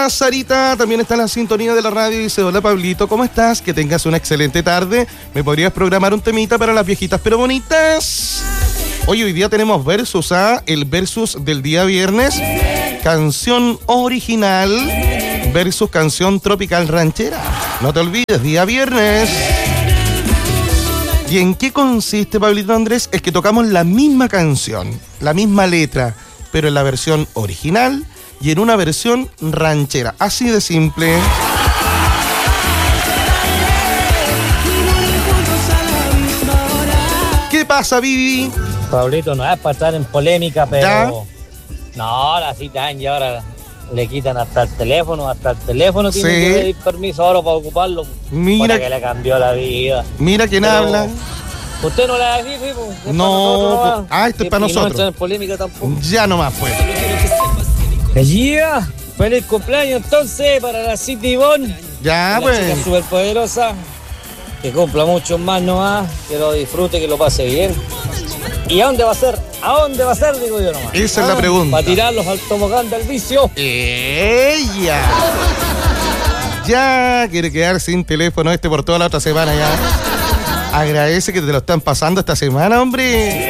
Hola Sarita, también está en la sintonía de la radio y dice: hola Pablito, ¿cómo estás? Que tengas una excelente tarde. ¿Me podrías programar un temita para las viejitas pero bonitas? Hoy día tenemos versus, el versus del día viernes. Canción original versus canción tropical ranchera. No te olvides, día viernes. ¿Y en qué consiste, Pablito Andrés? Es que tocamos la misma canción, la misma letra, pero en la versión original y en una versión ranchera. Así de simple. ¿Qué pasa, Vivi? Pablito, no es para estar en polémica, pero... ¿Ya? No, ahora sí están y ahora le quitan hasta el teléfono tiene Sí. que pedir permiso ahora para ocuparlo. Mira que le cambió la vida. Mira quién Pero habla. Usted no le va a decir, sí, pues, es No, para nosotros, esto es para no nosotros. entrar en polémica tampoco. Ya nomás fue. Yeah. Feliz cumpleaños entonces para la City Bon. Ya, La pues. chica superpoderosa. Que cumpla mucho más nomás, que lo disfrute, que lo pase bien. ¿Y a dónde va a ser? ¿A dónde va a ser? Digo yo nomás. Esa es la pregunta. Para tirarlos al tobogán del vicio. ¡Ella! Ya quiere quedar sin teléfono por toda la otra semana ya. Agradece que te lo están pasando esta semana, hombre.